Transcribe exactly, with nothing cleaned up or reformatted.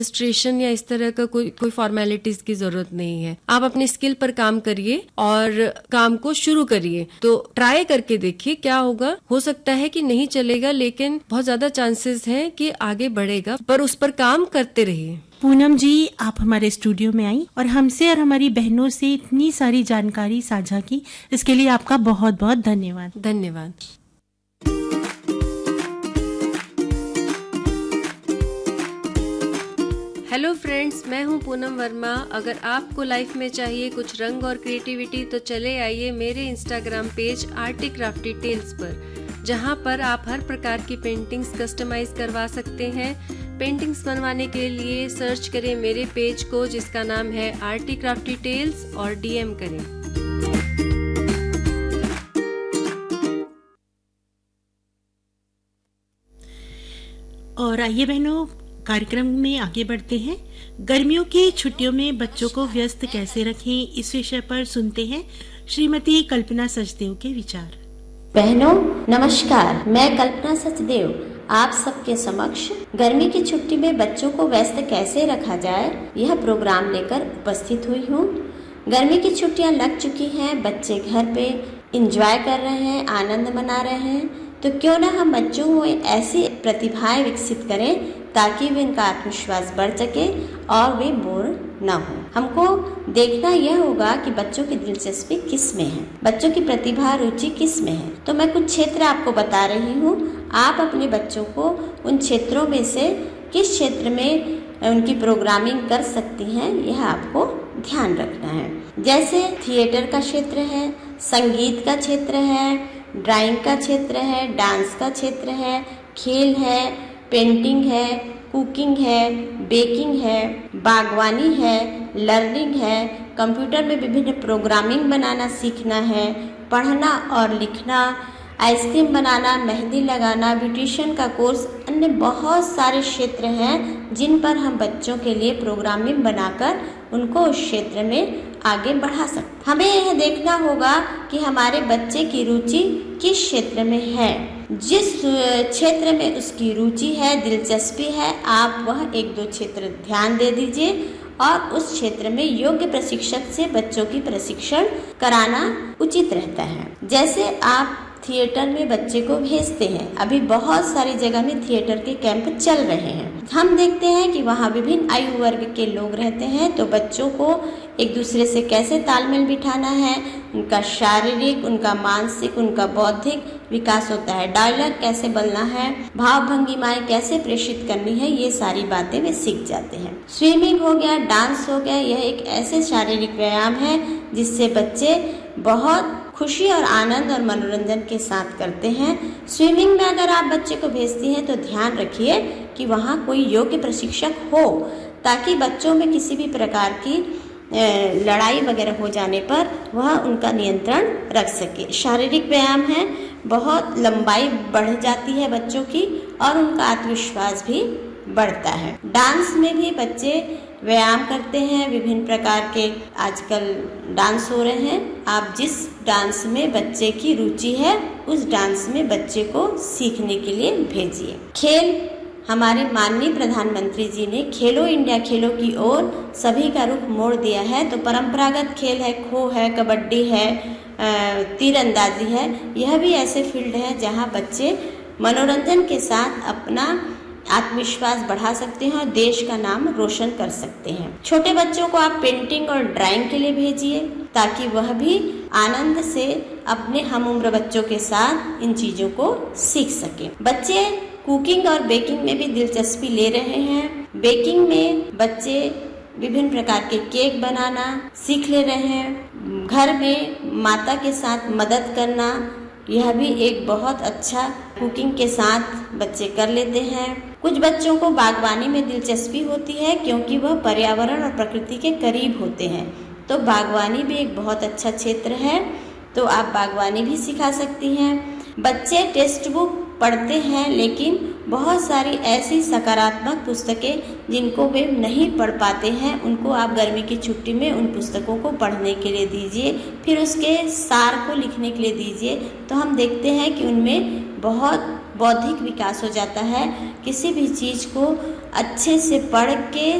Registration या इस तरह का कोई कोई फॉर्मेलिटीज की जरूरत नहीं है। आप अपने स्किल पर काम करिए और काम को शुरू करिए। तो ट्राई करके देखिए क्या होगा। हो सकता है कि नहीं चलेगा, लेकिन बहुत ज्यादा चांसेस हैं कि आगे बढ़ेगा, पर उस पर काम करते रहिए। पूनम जी, आप हमारे स्टूडियो में आई और हमसे और हमारी बहनों से इतनी सारी जानकारी साझा की, इसके लिए आपका बहुत बहुत धन्यवाद। धन्यवाद। हेलो फ्रेंड्स, मैं हूं पूनम वर्मा। अगर आपको लाइफ में चाहिए कुछ रंग और क्रिएटिविटी तो चले आइए मेरे Instagram page arty crafty tales पर, जहां पर आप हर प्रकार की पेंटिंग्स कस्टमाइज करवा सकते हैं। पेंटिंग्स बनवाने के लिए सर्च करें मेरे पेज को, जिसका नाम है आर्टी क्राफ्टी टेल्स, और डीएम करें। और आइए बहनों, कार्यक्रम में आगे बढ़ते हैं। गर्मियों की छुट्टियों में बच्चों को व्यस्त कैसे रखें, इस विषय पर सुनते हैं श्रीमती कल्पना सचदेव के विचार। बहनों नमस्कार, मैं कल्पना सचदेव आप सबके समक्ष गर्मी की छुट्टी में बच्चों को व्यस्त कैसे रखा जाए यह प्रोग्राम लेकर उपस्थित हुई हूँ। गर्मी की छुट्टियाँ लग चुकी हैं, बच्चे घर पे एंजॉय कर रहे हैं, आनंद मना रहे हैं, तो क्यों ना हम बच्चों में ऐसी प्रतिभाएं विकसित करें ताकि वे इनका आत्मविश्वास बढ़ सके और वे बोर न हो। हमको देखना यह होगा कि बच्चों की दिलचस्पी किस में है, बच्चों की प्रतिभा रुचि किस में है। तो मैं कुछ क्षेत्र आपको बता रही हूँ, आप अपने बच्चों को उन क्षेत्रों में से किस क्षेत्र में उनकी प्रोग्रामिंग कर सकती हैं, यह आपको ध्यान रखना है। जैसे थिएटर का क्षेत्र है, संगीत का क्षेत्र है, ड्राइंग का क्षेत्र है, डांस का क्षेत्र है, खेल है, पेंटिंग है, कुकिंग है, बेकिंग है, बागवानी है, लर्निंग है, कंप्यूटर में विभिन्न प्रोग्रामिंग बनाना सीखना है, पढ़ना और लिखना, आइसक्रीम बनाना, मेहंदी लगाना, ब्यूटिशियन का कोर्स, अन्य बहुत सारे क्षेत्र हैं जिन पर हम बच्चों के लिए प्रोग्रामिंग बनाकर उनको उस क्षेत्र में आगे बढ़ा सकते। हमें यह देखना होगा कि हमारे बच्चे की रुचि किस क्षेत्र में है। जिस क्षेत्र में उसकी रुचि है, दिलचस्पी है, आप वह एक दो क्षेत्र ध्यान दे दीजिए और उस क्षेत्र में योग्य प्रशिक्षक से बच्चों की प्रशिक्षण कराना उचित रहता है। जैसे आप थिएटर में बच्चे को भेजते हैं, अभी बहुत सारी जगह में थिएटर के कैंप चल रहे हैं, हम देखते हैं कि वहाँ विभिन्न आयु वर्ग के लोग रहते हैं, तो बच्चों को एक दूसरे से कैसे तालमेल बिठाना है, उनका शारीरिक, उनका मानसिक, उनका बौद्धिक विकास होता है, डायलॉग कैसे बोलना है, भाव भंगिमाएं कैसे प्रेषित करनी है, ये सारी बातें वे सीख जाते हैं। स्विमिंग हो गया, डांस हो गया, यह एक ऐसे शारीरिक व्यायाम है जिससे बच्चे बहुत खुशी और आनंद और मनोरंजन के साथ करते हैं। स्विमिंग में अगर आप बच्चे को भेजती हैं तो ध्यान रखिए कि वहाँ कोई योग्य प्रशिक्षक हो, ताकि बच्चों में किसी भी प्रकार की लड़ाई वगैरह हो जाने पर वह उनका नियंत्रण रख सके। शारीरिक व्यायाम है, बहुत लंबाई बढ़ जाती है बच्चों की और उनका आत्मविश्वास भी बढ़ता है। डांस में भी बच्चे व्यायाम करते हैं, विभिन्न प्रकार के आजकल डांस हो रहे हैं। आप जिस डांस में बच्चे की रुचि है उस डांस में बच्चे को सीखने के लिए भेजिए। खेल, हमारे माननीय प्रधानमंत्री जी ने खेलो इंडिया खेलो की ओर सभी का रुख मोड़ दिया है। तो परंपरागत खेल है, खो है, कबड्डी है, तीरंदाजी है, यह भी ऐसे फील्ड है जहां बच्चे मनोरंजन के साथ अपना आत्मविश्वास बढ़ा सकते हैं और देश का नाम रोशन कर सकते हैं। छोटे बच्चों को आप पेंटिंग और ड्राइंग के लिए भेजिए ताकि वह भी आनंद से अपने हम उम्र बच्चों के साथ इन चीजों को सीख सके। बच्चे कुकिंग और बेकिंग में भी दिलचस्पी ले रहे हैं। बेकिंग में बच्चे विभिन्न प्रकार के केक बनाना सीख ले रहे हैं। घर में माता के साथ मदद करना, यह भी एक बहुत अच्छा कुकिंग के साथ बच्चे कर लेते हैं। कुछ बच्चों को बागवानी में दिलचस्पी होती है क्योंकि वह पर्यावरण और प्रकृति के करीब होते हैं, तो बागवानी भी एक बहुत अच्छा क्षेत्र है, तो आप बागवानी भी सिखा सकती हैं। बच्चे टेक्स्ट बुक पढ़ते हैं लेकिन बहुत सारी ऐसी सकारात्मक पुस्तकें जिनको वे नहीं पढ़ पाते हैं, उनको आप गर्मी की छुट्टी में उन पुस्तकों को पढ़ने के लिए दीजिए, फिर उसके सार को लिखने के लिए दीजिए। तो हम देखते हैं कि उनमें बहुत बौद्धिक विकास हो जाता है। किसी भी चीज को अच्छे से पढ़ के